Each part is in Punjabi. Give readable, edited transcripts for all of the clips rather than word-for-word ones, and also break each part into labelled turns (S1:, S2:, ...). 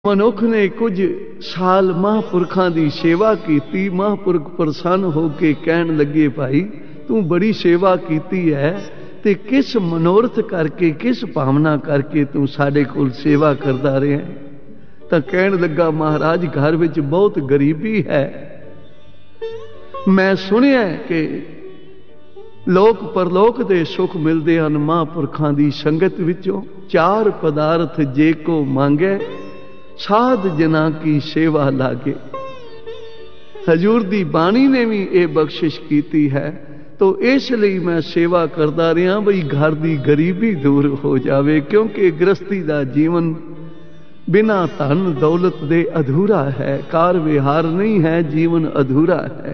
S1: ਮਨੁੱਖ ਨੇ ਕੁਝ ਸਾਲ ਮਹਾਂਪੁਰਖਾਂ ਦੀ ਸੇਵਾ ਕੀਤੀ। ਮਹਾਂਪੁਰਖ ਪ੍ਰਸੰਨ ਹੋ ਕੇ ਕਹਿਣ ਲੱਗੇ, ਭਾਈ ਤੂੰ ਬੜੀ ਸੇਵਾ ਕੀਤੀ ਹੈ ਤੇ ਕਿਸ ਮਨੋਰਥ ਕਰਕੇ, ਕਿਸ ਭਾਵਨਾ ਕਰਕੇ ਤੂੰ ਸਾਡੇ ਕੋਲ ਸੇਵਾ ਕਰਦਾ ਰਿਹਾ? ਤਾਂ ਕਹਿਣ ਲੱਗਾ, ਮਹਾਰਾਜ ਘਰ ਵਿੱਚ ਬਹੁਤ ਗਰੀਬੀ ਹੈ। ਮੈਂ ਸੁਣਿਆ ਕਿ ਲੋਕ ਪਰਲੋਕ ਦੇ ਸੁਖ ਮਿਲਦੇ ਹਨ ਮਹਾਂਪੁਰਖਾਂ ਦੀ ਸੰਗਤ ਵਿੱਚੋਂ। ਚਾਰ ਪਦਾਰਥ ਜੇ ਕੋ ਮੰਗੇ ਸਾਧ ਜਨਾ ਕੀ ਸੇਵਾ ਲਾਗੇ। ਹਜੂਰ ਦੀ ਬਾਣੀ ਨੇ ਵੀ ਇਹ ਬਖਸ਼ਿਸ਼ ਕੀਤੀ ਹੈ। ਤੋ ਇਸ ਲਈ ਮੈਂ ਸੇਵਾ ਕਰਦਾ ਰਿਹਾ ਬਈ ਘਰ ਦੀ ਗਰੀਬੀ ਦੂਰ ਹੋ ਜਾਵੇ, ਕਿਉਂਕਿ ਗ੍ਰਸਤੀ ਦਾ ਜੀਵਨ ਬਿਨਾਂ ਧਨ ਦੌਲਤ ਦੇ ਅਧੂਰਾ ਹੈ। ਕਾਰ ਵਿਹਾਰ ਨਹੀਂ ਹੈ, ਜੀਵਨ ਅਧੂਰਾ ਹੈ।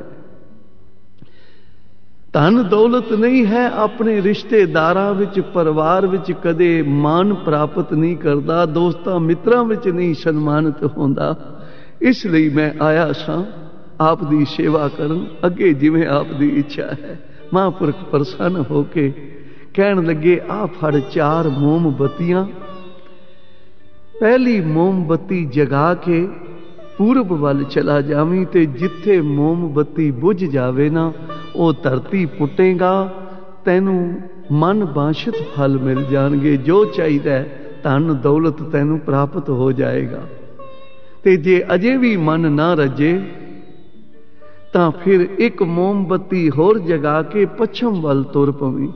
S1: ਧਨ ਦੌਲਤ ਨਹੀਂ ਹੈ, ਆਪਣੇ ਰਿਸ਼ਤੇਦਾਰਾਂ ਵਿੱਚ, ਪਰਿਵਾਰ ਵਿੱਚ ਕਦੇ ਮਾਣ ਪ੍ਰਾਪਤ ਨਹੀਂ ਕਰਦਾ, ਦੋਸਤਾਂ ਮਿੱਤਰਾਂ ਵਿੱਚ ਨਹੀਂ ਸਨਮਾਨਿਤ ਹੁੰਦਾ। ਇਸ ਲਈ ਮੈਂ ਆਇਆ ਸਾਂ ਆਪ ਦੀ ਸੇਵਾ ਕਰਨ, ਅੱਗੇ ਜਿਵੇਂ ਆਪ ਦੀ ਇੱਛਾ ਹੈ। ਮਹਾਂਪੁਰਖ ਪ੍ਰਸੰਨ ਹੋ ਕੇ ਕਹਿਣ ਲੱਗੇ, ਆ ਫੜ 4 ਮੋਮਬੱਤੀਆਂ। ਪਹਿਲੀ ਮੋਮਬੱਤੀ ਜਗਾ ਕੇ ਪੂਰਬ ਵੱਲ ਚਲਾ ਜਾਵੀਂ ਤੇ ਜਿੱਥੇ ਮੋਮਬੱਤੀ ਬੁਝ ਜਾਵੇ ਨਾ, ਉਹ ਧਰਤੀ ਪੁੱਟੇਗਾ, ਤੈਨੂੰ ਮਨ ਬਾਸ਼ਿਤ ਫਲ ਮਿਲ ਜਾਣਗੇ। ਜੋ ਚਾਹੀਦਾ ਧਨ ਦੌਲਤ ਤੈਨੂੰ ਪ੍ਰਾਪਤ ਹੋ ਜਾਏਗਾ। ਤੇ ਜੇ ਅਜੇ ਵੀ ਮਨ ਨਾ ਰੱਜੇ ਤਾਂ ਫਿਰ ਇੱਕ ਮੋਮਬੱਤੀ ਹੋਰ ਜਗਾ ਕੇ ਪੱਛਮ ਵੱਲ ਤੁਰ ਪਵੀਂ।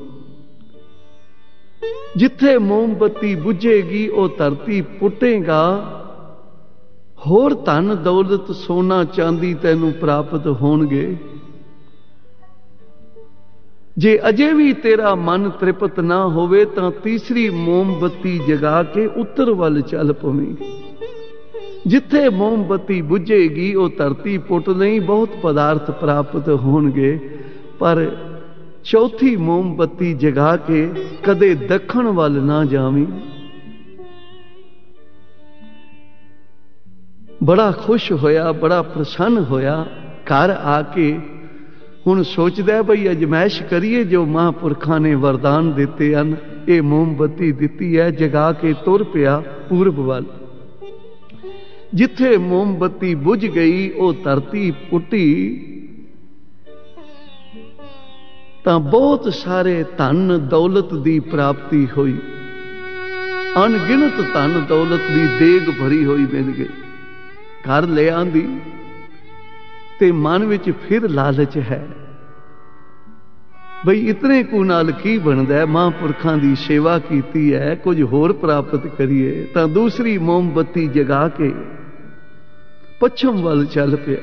S1: ਜਿੱਥੇ ਮੋਮਬੱਤੀ ਬੁਝੇਗੀ ਉਹ ਧਰਤੀ ਪੁੱਟੇਗਾ, ਹੋਰ ਧਨ ਦੌਲਤ ਸੋਨਾ ਚਾਂਦੀ ਤੈਨੂੰ ਪ੍ਰਾਪਤ ਹੋਣਗੇ। ਜੇ ਅਜੇ ਵੀ ਤੇਰਾ ਮਨ ਤ੍ਰਿਪਤ ਨਾ ਹੋਵੇ ਤਾਂ ਤੀਸਰੀ ਮੋਮਬੱਤੀ ਜਗਾ ਕੇ ਉੱਤਰ ਵੱਲ ਚੱਲ ਪਵੀਂ। ਜਿੱਥੇ ਮੋਮਬੱਤੀ ਬੁਝੇਗੀ ਉਹ ਧਰਤੀ ਪੁੱਟ ਨਹੀਂ, ਬਹੁਤ ਪਦਾਰਥ ਪ੍ਰਾਪਤ ਹੋਣਗੇ। ਪਰ ਚੌਥੀ ਮੋਮਬੱਤੀ ਜਗਾ ਕੇ ਕਦੇ ਦੱਖਣ ਵੱਲ ਨਾ ਜਾਵੀਂ। ਬੜਾ ਖੁਸ਼ ਹੋਇਆ, ਬੜਾ ਪ੍ਰਸੰਨ ਹੋਇਆ। ਘਰ ਆ ਕੇ ਹੁਣ ਸੋਚਦਾ ਬਈ ਅਜਮਾਇਸ਼ ਕਰੀਏ ਜੋ ਮਹਾਂਪੁਰਖਾਂ ਨੇ ਵਰਦਾਨ ਦਿੱਤੇ ਹਨ। ਇਹ ਮੋਮਬੱਤੀ ਦਿੱਤੀ ਹੈ, ਜਗਾ ਕੇ ਤੁਰ ਪਿਆ ਪੂਰਬ ਵੱਲ। ਜਿੱਥੇ ਮੋਮਬੱਤੀ ਬੁਝ ਗਈ ਉਹ ਧਰਤੀ ਪੁੱਟੀ ਤਾਂ ਬਹੁਤ ਸਾਰੇ ਧਨ ਦੌਲਤ ਦੀ ਪ੍ਰਾਪਤੀ ਹੋਈ। ਅਣਗਿਣਤ ਧਨ ਦੌਲਤ ਦੀ ਦੇਗ ਭਰੀ ਹੋਈ ਮਿਲ ਗਈ। ਘਰ ਲੈ ਆਂਦੀ ਤੇ ਮਨ ਵਿੱਚ ਫਿਰ ਲਾਲਚ ਹੈ ਬਈ ਇਤਨੇ ਕੁ ਨਾਲ ਕੀ ਬਣਦਾ ਹੈ? ਮਹਾਂਪੁਰਖਾਂ ਦੀ ਸੇਵਾ ਕੀਤੀ ਹੈ, ਕੁਝ ਹੋਰ ਪ੍ਰਾਪਤ ਕਰੀਏ। ਤਾਂ ਦੂਸਰੀ ਮੋਮਬੱਤੀ ਜਗਾ ਕੇ ਪੱਛਮ ਵੱਲ ਚੱਲ ਪਿਆ।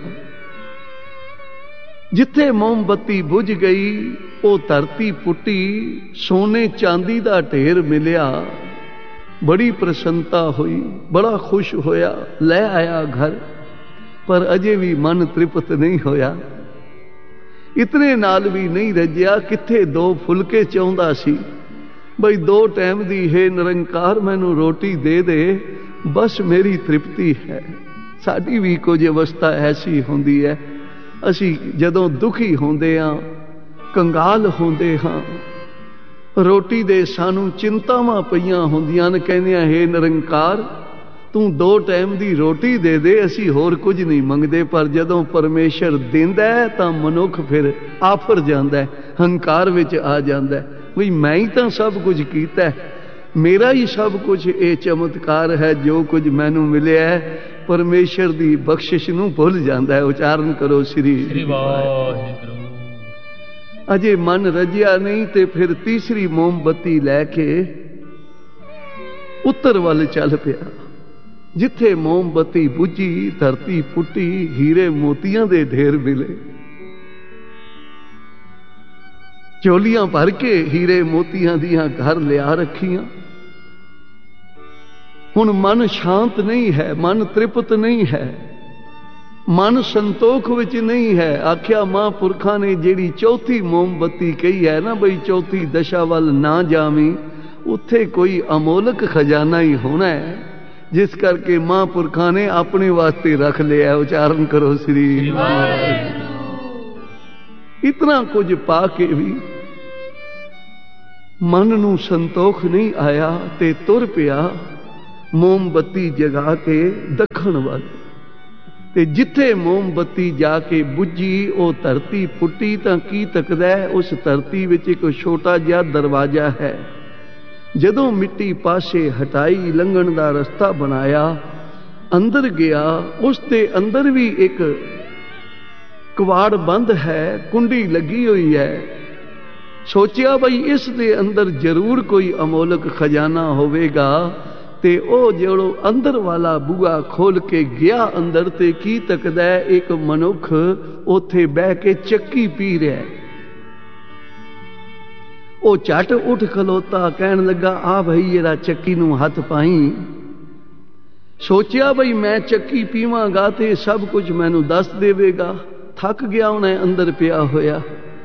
S1: ਜਿੱਥੇ ਮੋਮਬੱਤੀ ਬੁਝ ਗਈ ਉਹ ਧਰਤੀ ਪੁੱਟੀ, ਸੋਨੇ ਚਾਂਦੀ ਦਾ ਢੇਰ ਮਿਲਿਆ। ਬੜੀ ਪ੍ਰਸੰਨਤਾ ਹੋਈ, ਬੜਾ ਖੁਸ਼ ਹੋਇਆ, ਲੈ ਆਇਆ ਘਰ। ਪਰ ਅਜੇ ਵੀ ਮਨ ਤ੍ਰਿਪਤ ਨਹੀਂ ਹੋਇਆ। ਇਤਨੇ ਨਾਲ ਵੀ ਨਹੀਂ ਰੱਜਿਆ। ਕਿੱਥੇ 2 ਫੁਲਕੇ ਚਾਹੁੰਦਾ ਸੀ ਬਈ 2 ਟਾਈਮ ਦੀ ਹੈ ਨਿਰੰਕਾਰ ਮੈਨੂੰ ਰੋਟੀ ਦੇ ਦੇ, ਬਸ ਮੇਰੀ ਤ੍ਰਿਪਤੀ ਹੈ। ਸਾਡੀ ਵੀ ਕੁਝ ਅਵਸਥਾ ਐਸੀ ਹੁੰਦੀ ਹੈ। ਅਸੀਂ ਜਦੋਂ ਦੁਖੀ ਹੁੰਦੇ ਹਾਂ, ਕੰਗਾਲ ਹੁੰਦੇ ਹਾਂ, ਰੋਟੀ ਦੇ ਸਾਨੂੰ ਚਿੰਤਾਵਾਂ ਪਈਆਂ ਹੁੰਦੀਆਂ ਨੇ, ਕਹਿੰਦੇ ਆ ਹੇ ਨਿਰੰਕਾਰ ਤੂੰ 2 ਟਾਈਮ ਦੀ ਰੋਟੀ ਦੇ ਦੇ, ਅਸੀਂ ਹੋਰ ਕੁਝ ਨਹੀਂ ਮੰਗਦੇ। ਪਰ ਜਦੋਂ ਪਰਮੇਸ਼ਰ ਦਿੰਦਾ ਤਾਂ ਮਨੁੱਖ ਫਿਰ ਆਫਰ ਜਾਂਦਾ, ਹੰਕਾਰ ਵਿੱਚ ਆ ਜਾਂਦਾ ਵੀ ਮੈਂ ਹੀ ਤਾਂ ਸਭ ਕੁਝ ਕੀਤਾ, ਮੇਰਾ ਹੀ ਸਭ ਕੁਝ ਇਹ ਚਮਤਕਾਰ ਹੈ ਜੋ ਕੁਝ ਮੈਨੂੰ ਮਿਲਿਆ। ਪਰਮੇਸ਼ਰ ਦੀ ਬਖਸ਼ਿਸ਼ ਨੂੰ ਭੁੱਲ ਜਾਂਦਾ ਹੈ। ਉਚਾਰਨ ਕਰੋ ਸ੍ਰੀ ਵਾਹਿਗੁਰੂ। ਅਜੇ ਮਨ ਰੱਜਿਆ ਨਹੀਂ ਤੇ ਫਿਰ ਤੀਸਰੀ ਮੋਮਬੱਤੀ ਲੈ ਕੇ ਉੱਤਰ ਵੱਲ ਚੱਲ ਪਿਆ। ਜਿੱਥੇ ਮੋਮਬੱਤੀ ਬੁਝੀ ਧਰਤੀ ਪੁੱਟੀ, ਹੀਰੇ ਮੋਤੀਆਂ ਦੇ ਢੇਰ ਮਿਲੇ। ਝੋਲੀਆਂ ਭਰ ਕੇ ਹੀਰੇ ਮੋਤੀਆਂ ਦੀਆਂ ਘਰ ਲਿਆ ਰੱਖੀਆਂ। ਹੁਣ ਮਨ ਸ਼ਾਂਤ ਨਹੀਂ ਹੈ, ਮਨ ਤ੍ਰਿਪਤ ਨਹੀਂ ਹੈ, ਮਨ ਸੰਤੋਖ ਵਿੱਚ ਨਹੀਂ ਹੈ। ਆਖਿਆ ਮਹਾਂਪੁਰਖਾਂ ਨੇ ਜਿਹੜੀ ਚੌਥੀ ਮੋਮਬੱਤੀ ਕਹੀ ਹੈ ਨਾ ਬਈ ਚੌਥੀ ਦਸ਼ਾ ਵੱਲ ਨਾ ਜਾਵੀਂ, ਉੱਥੇ ਕੋਈ ਅਮੋਲਕ ਖਜ਼ਾਨਾ ਹੀ ਹੋਣਾ ਹੈ, ਜਿਸ ਕਰਕੇ ਮਹਾਂਪੁਰਖਾਂ ਨੇ ਆਪਣੇ ਵਾਸਤੇ ਰੱਖ ਲਿਆ। ਉਚਾਰਨ ਕਰੋ ਸ੍ਰੀ ਵਾਹਿਗੁਰੂ। ਇਤਨਾ ਕੁਝ ਪਾ ਕੇ ਵੀ ਮਨ ਨੂੰ ਸੰਤੋਖ ਨਹੀਂ ਆਇਆ ਤੇ ਤੁਰ ਪਿਆ मोमबत्ती जगा के दखण वल। ते जिथे मोमबत्ती जाके बुझी वो धरती पुट्टी तां की तकदा है, उस धरती विच एक छोटा जिहा दरवाजा है। जदों मिट्टी पासे हटाई, लंघण दा रस्ता बनाया, अंदर गया, उस दे अंदर भी एक कवाड़ बंद है, कुंडी लगी हुई है। सोचिया बई इस दे अंदर जरूर कोई अमोलक खजाना होवेगा। ते ओ जो अंदर वाला बूआ खोल के गया अंदर, ते की तकदा है, एक मनुख उथे बह के चक्की पी रहा है। ओ झट उठ खलोता, कहन लगा आ भाई जरा चक्की नूं हथ पाई। सोचिया बई मैं चक्की पीवांगा ते सब कुछ मैनू दस देवेगा। थक गया उन्हें अंदर पिया होया,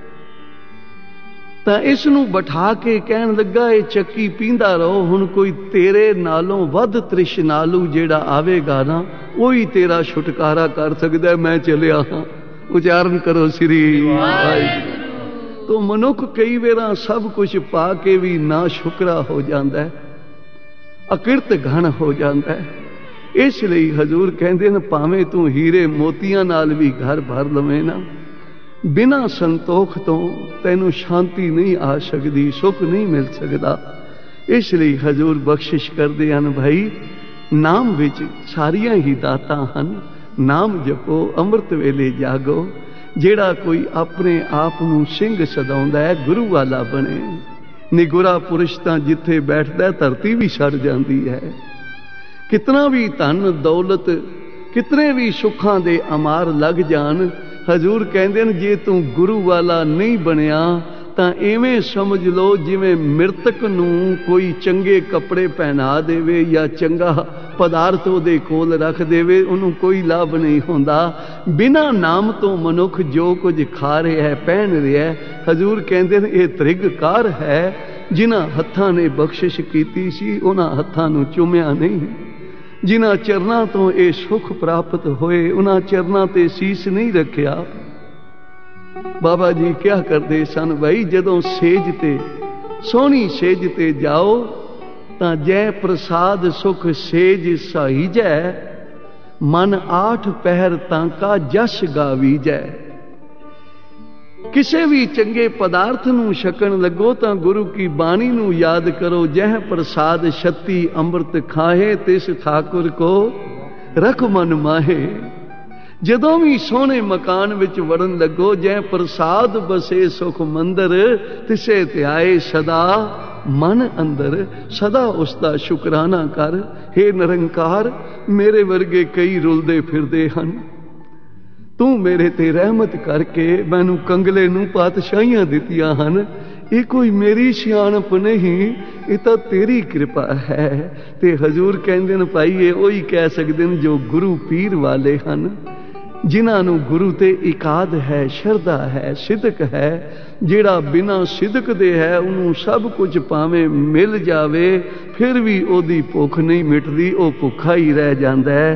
S1: तां इस नूं बिठा के कहन लगा ये चक्की पींदा रहो, हुण कोई तेरे नालों वध तृष्णालु जेड़ा आवेगा ना, वही तेरा छुटकारा कर सकदा है। मैं चलिया हां। उचारण करो श्री वाहिगुरू। तो मनुख कई वेरा सब कुछ पा के भी ना शुकरा हो जाता है, अकिरत घन हो जाता है। इसलिए हजूर कहते हैं भावें तू हीरे मोतियां नाल भी घर भर लवे ना, बिना संतोख तो तैनू शांति नहीं आ सकती, सुख नहीं मिल सकता। इसलिए हजूर बख्शिश करते हैं भाई नाम विच सारियां ही दातां हन। नाम जपो, अमृत वेले जागो। जेड़ा कोई अपने आप नूं सिंह सदाउंदा है, गुरु वाला बने। निगुरा पुरुष तां जिथे बैठदा धरती भी छड़ जांदी है। कितना भी धन दौलत, कितने भी सुखां दे अमार लग जान, हजूर कहंदे ने जे तू गुरु वाला नहीं बनिया तां इवें समझ लो जिवें मृतक नूं कोई चंगे कपड़े पहना देवे या चंगा पदार्थ उहदे कोल रख देवे, उन्हों कोई लाभ नहीं होंदा। बिना नाम तो मनुख जो कुछ खा रहा है, पहन रहा है, हजूर कहंदे ने यह त्रिगकार है। जिन्हां हत्थां ने बख्शिश कीती सी उन्हां हत्थां नूं चुमिया नहीं। जिन्हां चरनां तो ये सुख प्राप्त होए उन्हां चरनां ते सीस नहीं रखिया। बाबा जी क्या करते सन भाई, जदों सेज ते सोहनी सेज ते जाओ तां जै प्रसाद सुख सेज सहीजै, मन आठ पहर तांका जस गावीजै। किसी भी चंगे पदार्थ नूं छकण लगो तां गुरु की बाणी नूं याद करो। जह प्रसाद छत्ती अमृत खाहे, तिस ठाकुर को रख मन माहे। जदों भी सोहने मकान विच वड़न लगो, जै प्रसाद बसे सुख मंदर, तिसे ध्याए सदा मन अंदर। सदा उसका शुकराना कर। हे निरंकार, मेरे वर्गे कई रुलदे फिरदे हन, तू मेरे ते रहमत करके मैनू कंगले नूं पातशाहियां दित्तियां हन। ये कोई मेरी सियाणप नहीं, ये तो तेरी कृपा है। ते हजूर कहंदे ने भाई ये वही कह सकते हैं जो गुरु पीर वाले हन, जिन्हों गुरु ते इकाद है, शरदा है, सिदक है। जिहड़ा बिना सिदक दे है उन्होंने सब कुछ भावें मिल जावे फिर भी ओदी भुख नहीं मिटदी, वो भुखा ही रह जाता है।